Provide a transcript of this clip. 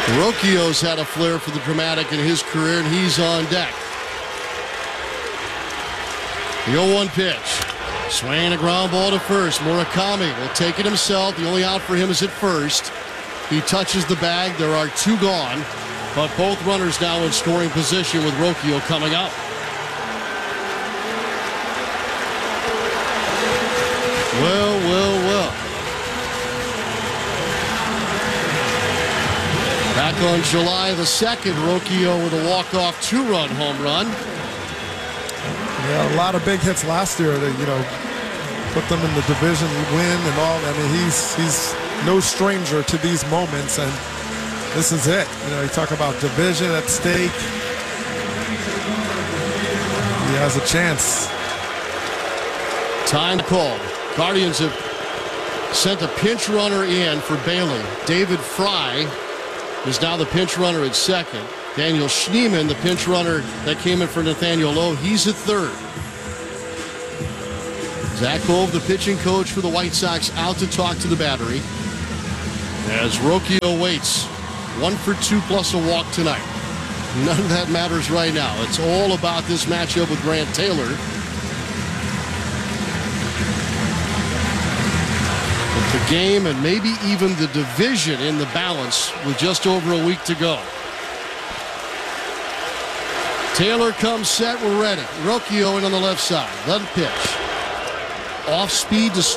Rocchio's had a flair for the dramatic in his career, and he's on deck. The 0-1 pitch. Swinging a ground ball to first. Murakami will take it himself. The only out for him is at first. He touches the bag. There are two gone, but both runners now in scoring position with Rocchio coming up. Well. Back on July the 2nd, Rocchio with a walk-off two-run home run. Yeah, a lot of big hits last year that, put them in the division win and all. I mean, he's no stranger to these moments, and this is it. You talk about division at stake. He has a chance. Time called. Guardians have sent a pinch runner in for Bailey. David Fry is now the pinch runner at second. Daniel Schneemann, the pinch runner that came in for Nathaniel Lowe, he's at third. Zach Bove, the pitching coach for the White Sox, out to talk to the battery as Rocchio waits. 1 for 2 plus a walk tonight. None of that matters right now. It's all about this matchup with Grant Taylor. With the game and maybe even the division in the balance with just over a week to go. Taylor comes set. We're ready. Rocchio in on the left side. Let it pitch. Off speed to start.